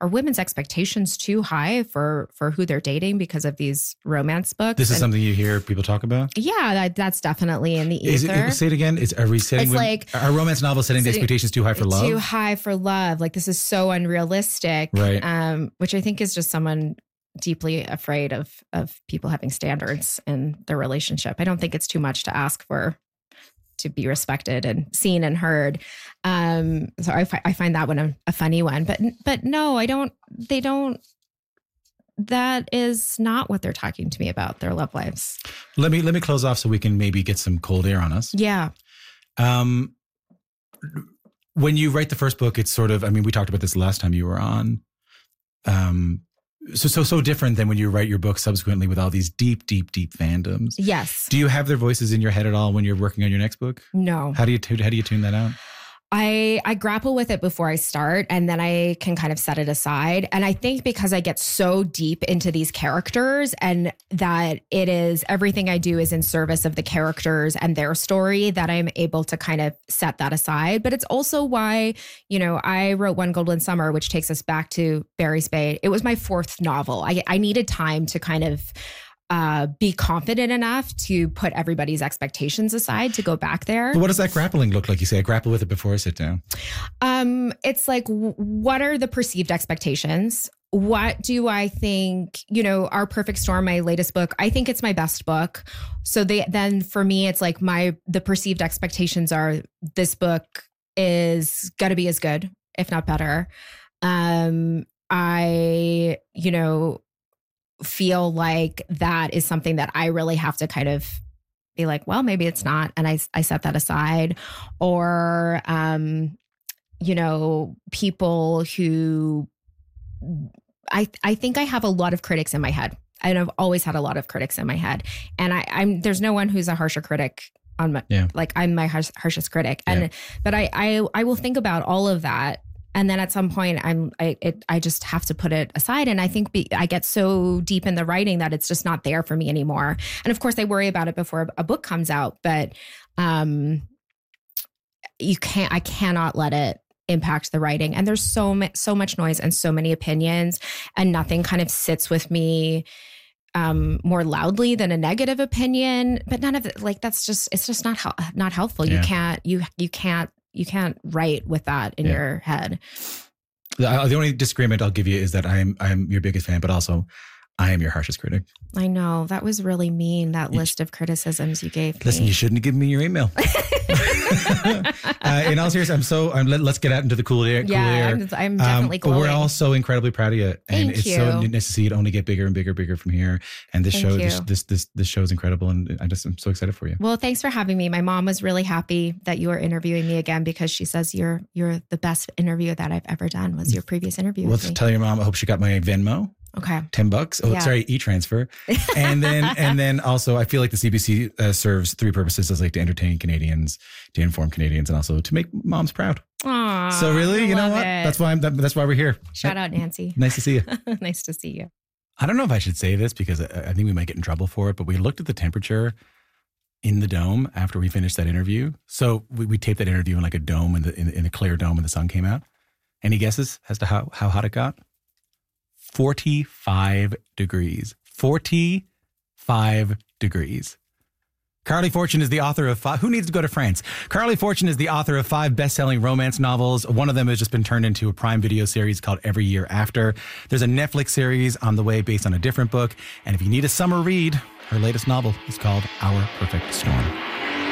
are women's expectations too high for who they're dating because of these romance books? This is something you hear people talk about? Yeah, that's definitely in the ether. Say it again. Are romance novels setting the expectations too high for love? Too high for love. Like, this is so unrealistic. Right. Which I think is just someone deeply afraid of people having standards in their relationship. I don't think it's too much to ask for to be respected and seen and heard. So I find that one a funny one, but no, I don't. They don't. That is not what they're talking to me about. Their love lives. Let me close off so we can maybe get some cold air on us. Yeah. When you write the first book, it's sort of. I mean, we talked about this last time you were on. So different than when you write your book subsequently with all these deep fandoms. Yes. Do you have their voices in your head at all when you're working on your next book? No. How do you tune that out? I grapple with it before I start, and then I can kind of set it aside. And I think because I get so deep into these characters, and that it is everything I do is in service of the characters and their story, that I'm able to kind of set that aside. But it's also why, I wrote One Golden Summer, which takes us back to Barry Spade. It was my fourth novel. I needed time to kind of be confident enough to put everybody's expectations aside to go back there. But what does that grappling look like? You say I grapple with it before I sit down. It's like, what are the perceived expectations? What do I think, Our Perfect Storm, my latest book, I think it's my best book. So then for me, it's like the perceived expectations are this book is going to be as good, if not better. I feel like that is something that I really have to kind of be like, well, maybe it's not. And I set that aside. Or, people who I think I have a lot of critics in my head. And I've always had a lot of critics in my head. And there's no one who's a harsher critic on my, I'm my harshest critic. But I will think about all of that. And then at some point, I just have to put it aside. And I think I get so deep in the writing that it's just not there for me anymore. And of course, I worry about it before a book comes out. But I cannot let it impact the writing. And there's so much noise and so many opinions, and nothing kind of sits with me more loudly than a negative opinion. But none of it, it's just not helpful. Yeah. You can't write with that in your head. The only disagreement I'll give you is that I'm your biggest fan, but also I am your harshest critic. I know. That was really mean, that list of criticisms you gave me. Listen, you shouldn't have given me your email. In all seriousness, let's get out into the cool air. I'm definitely glowing. But we're all so incredibly proud of you. And Thank you. So nice to see it only get bigger and bigger from here. And this show is incredible. And I'm so excited for you. Well, thanks for having me. My mom was really happy that you were interviewing me again, because she says you're the best interview that I've ever done was your previous interview. Well, tell your mom, I hope she got my Venmo. Okay. $10. Oh, sorry, e-transfer. And then also, I feel like the CBC serves three purposes: as to entertain Canadians, to inform Canadians, and also to make moms proud. Aww, so really, you know what? It. That's why we're here. Shout out, Nancy. Nice to see you. Nice to see you. I don't know if I should say this because I think we might get in trouble for it, but we looked at the temperature in the dome after we finished that interview. So we taped that interview in like a dome in a clear dome, and the sun came out. Any guesses as to how hot it got? 45 degrees. 45 degrees. Carley Fortune is the author of Who Needs to Go to France? Carley Fortune is the author of 5 best-selling romance novels. One of them has just been turned into a Prime Video series called Every Year After. There's a Netflix series on the way based on a different book. And if you need a summer read, her latest novel is called Our Perfect Storm.